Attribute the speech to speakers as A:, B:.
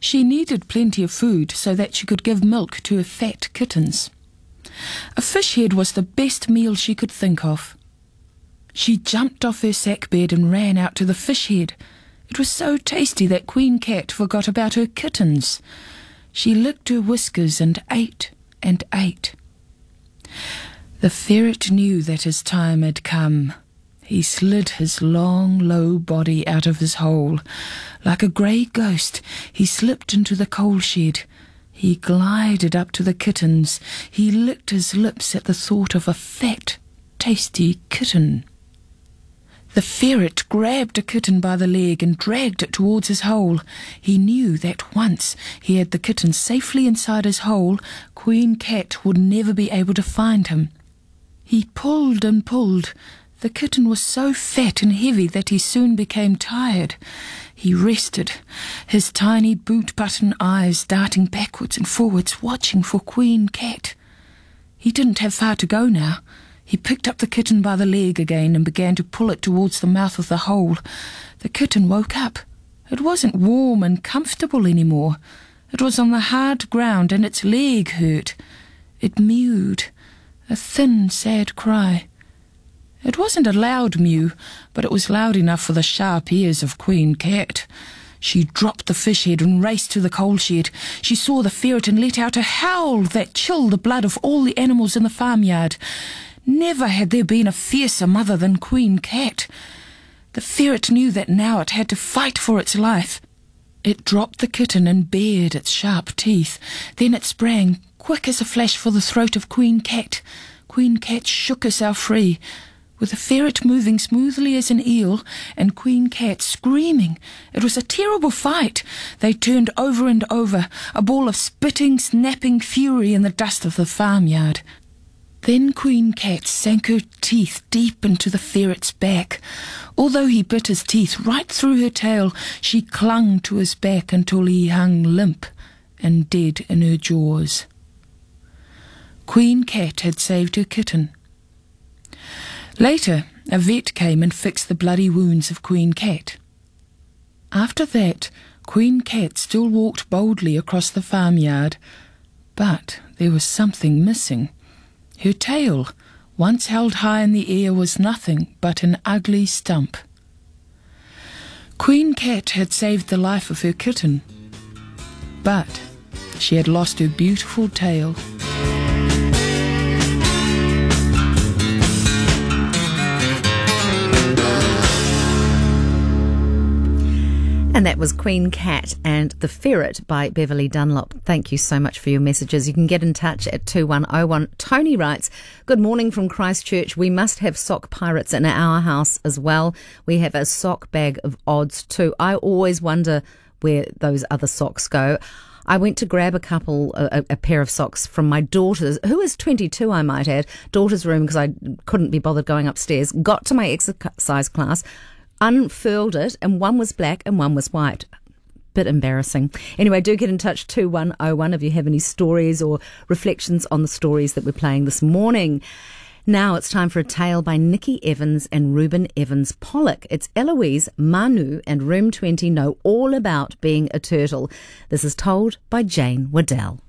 A: She needed plenty of food so that she could give milk to her fat kittens. A fish head was the best meal she could think of. She jumped off her sack bed and ran out to the fish head. It was so tasty that Queen Cat forgot about her kittens. She licked her whiskers and ate and ate. The ferret knew that his time had come. He slid his long, low body out of his hole. Like a grey ghost, he slipped into the coal shed. He glided up to the kittens. He licked his lips at the thought of a fat, tasty kitten. The ferret grabbed a kitten by the leg and dragged it towards his hole. He knew that once he had the kitten safely inside his hole, Queen Cat would never be able to find him. He pulled and pulled. The kitten was so fat and heavy that he soon became tired. He rested, his tiny boot-button eyes darting backwards and forwards, watching for Queen Cat. He didn't have far to go now. He picked up the kitten by the leg again and began to pull it towards the mouth of the hole. The kitten woke up. It wasn't warm and comfortable anymore. It was on the hard ground and its leg hurt. It mewed, a thin, sad cry. It wasn't a loud mew, but it was loud enough for the sharp ears of Queen Cat. She dropped the fish head and raced to the coal shed. She saw the ferret and let out a howl that chilled the blood of all the animals in the farmyard. Never had there been a fiercer mother than Queen Cat. The ferret knew that now it had to fight for its life. It dropped the kitten and bared its sharp teeth. Then it sprang, quick as a flash, for the throat of Queen Cat. Queen Cat shook herself free. With the ferret moving smoothly as an eel and Queen Cat screaming, it was a terrible fight. They turned over and over, a ball of spitting, snapping fury in the dust of the farmyard. Then Queen Cat sank her teeth deep into the ferret's back. Although he bit his teeth right through her tail, she clung to his back until he hung limp and dead in her jaws. Queen Cat had saved her kitten. Later, a vet came and fixed the bloody wounds of Queen Cat. After that, Queen Cat still walked boldly across the farmyard, but there was something missing. Her tail, once held high in the air, was nothing but an ugly stump. Queen Cat had saved the life of her kitten, but she had lost her beautiful tail.
B: And that was Queen Cat and the Ferret by Beverly Dunlop. Thank you so much for your messages. You can get in touch at 2101. Tony writes, "Good morning from Christchurch. We must have sock pirates in our house as well. We have a sock bag of odds too. I always wonder where those other socks go. I went to grab a pair of socks from my daughter's, who is 22, I might add, daughter's room because I couldn't be bothered going upstairs. Got to my exercise class, unfurled it, and one was black and one was white. Bit embarrassing. Anyway, do get in touch, 2101, if you have any stories or reflections on the stories that we're playing this morning. Now it's time for a tale by Nikki Evans and Reuben Evans Pollock. It's Eloise, Manu and Room 20 know all about being a turtle. This is told by Jane Waddell.